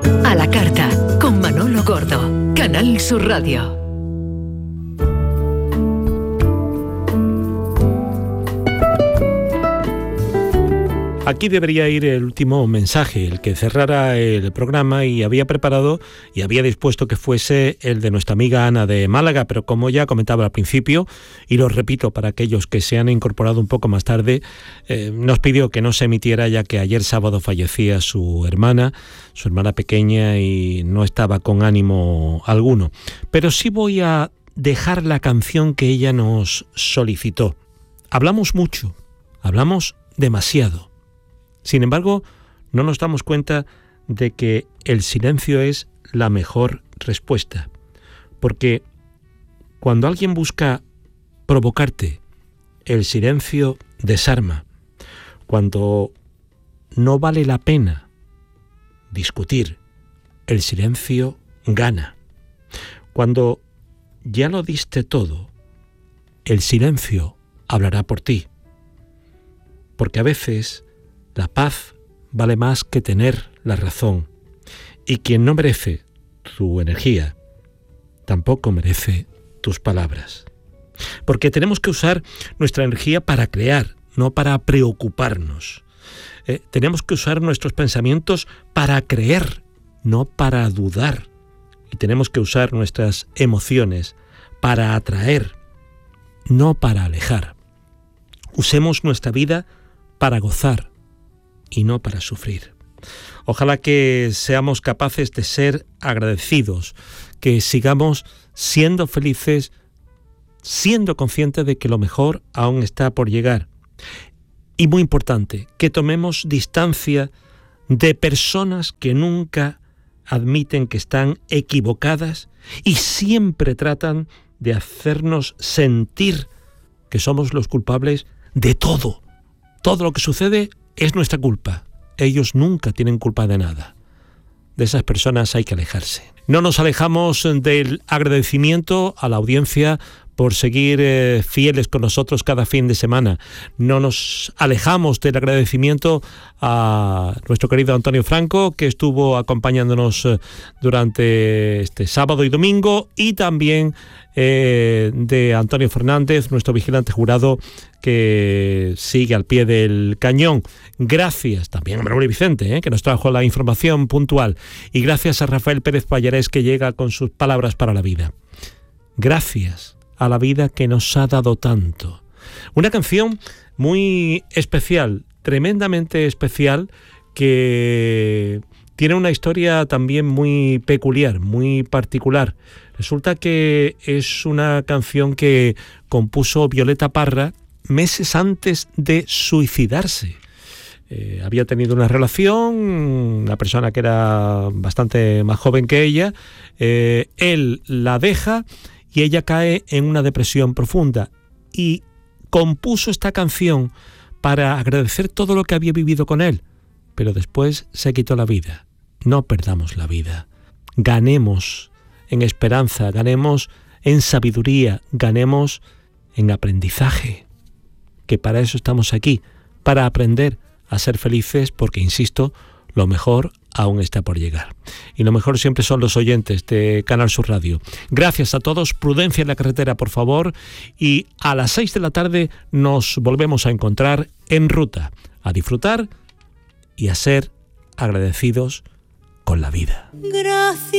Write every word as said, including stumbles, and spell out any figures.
A la carta, con Manolo Gordo, Canal Sur Radio. Aquí debería ir el último mensaje, el que cerrara el programa, y había preparado y había dispuesto que fuese el de nuestra amiga Ana de Málaga, pero como ya comentaba al principio, y lo repito para aquellos que se han incorporado un poco más tarde, eh, nos pidió que no se emitiera ya que ayer sábado fallecía su hermana, su hermana pequeña, y no estaba con ánimo alguno. Pero sí voy a dejar la canción que ella nos solicitó. Hablamos mucho, hablamos demasiado. Sin embargo, no nos damos cuenta de que el silencio es la mejor respuesta. Porque cuando alguien busca provocarte, el silencio desarma. Cuando no vale la pena discutir, el silencio gana. Cuando ya lo diste todo, el silencio hablará por ti. Porque a veces la paz vale más que tener la razón, y quien no merece tu energía, tampoco merece tus palabras. Porque tenemos que usar nuestra energía para crear, no para preocuparnos. Eh, tenemos que usar nuestros pensamientos para creer, no para dudar. Y tenemos que usar nuestras emociones para atraer, no para alejar. Usemos nuestra vida para gozar y no para sufrir. Ojalá que seamos capaces de ser agradecidos, que sigamos siendo felices, siendo conscientes de que lo mejor aún está por llegar. Y muy importante, que tomemos distancia de personas que nunca admiten que están equivocadas y siempre tratan de hacernos sentir que somos los culpables de todo. Todo lo que sucede es nuestra culpa. Ellos nunca tienen culpa de nada. De esas personas hay que alejarse. No nos alejamos del agradecimiento a la audiencia por seguir eh, fieles con nosotros cada fin de semana. No nos alejamos del agradecimiento a nuestro querido Antonio Franco, que estuvo acompañándonos eh, durante este sábado y domingo, y también eh, de Antonio Fernández, nuestro vigilante jurado, que sigue al pie del cañón. Gracias también a Manuel Vicente, eh, que nos trajo la información puntual. Y gracias a Rafael Pérez Pallarés, que llega con sus palabras para la vida. Gracias a la vida que nos ha dado tanto. Una canción muy especial, tremendamente especial, que tiene una historia también muy peculiar, muy particular. Resulta que es una canción que compuso Violeta Parra meses antes de suicidarse. Eh, había tenido una relación, una persona que era bastante más joven que ella, eh, él la deja y ella cae en una depresión profunda, y compuso esta canción para agradecer todo lo que había vivido con él, pero después se quitó la vida. No perdamos la vida, ganemos en esperanza, ganemos en sabiduría, ganemos en aprendizaje, que para eso estamos aquí, para aprender a ser felices, porque, insisto, lo mejor aún está por llegar. Y lo mejor siempre son los oyentes de Canal Sur Radio. Gracias a todos, prudencia en la carretera, por favor, y a las seis de la tarde nos volvemos a encontrar en ruta, a disfrutar y a ser agradecidos con la vida. Gracias.